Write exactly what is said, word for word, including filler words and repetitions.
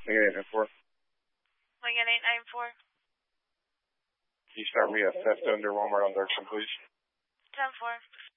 Lincoln eight nine four. Lincoln eight nine four. Can you start me a theft under Walmart on Dirksen, please? ten four.